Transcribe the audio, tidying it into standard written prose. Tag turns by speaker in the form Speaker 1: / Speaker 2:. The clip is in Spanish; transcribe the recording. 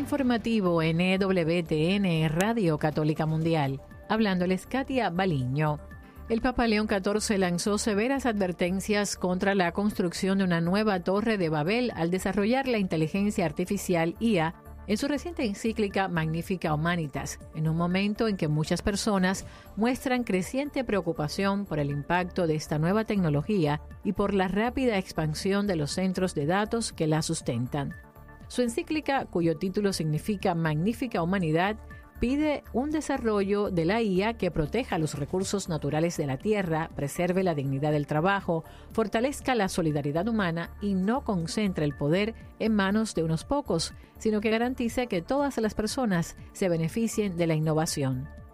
Speaker 1: informativo NWTN Radio Católica Mundial. Hablándoles Katia Baliño. El Papa León XIV lanzó severas advertencias contra la construcción de una nueva Torre de Babel al desarrollar la inteligencia artificial IA en su reciente encíclica Magnificat Humanitas, en un momento en que muchas personas muestran creciente preocupación por el impacto de esta nueva tecnología y por la rápida expansión de los centros de datos que la sustentan. Su encíclica, cuyo título significa Magnífica Humanidad, pide un desarrollo de la IA que proteja los recursos naturales de la tierra, preserve la dignidad del trabajo, fortalezca la solidaridad humana y no concentre el poder en manos de unos pocos, sino que garantice que todas las personas se beneficien de la innovación.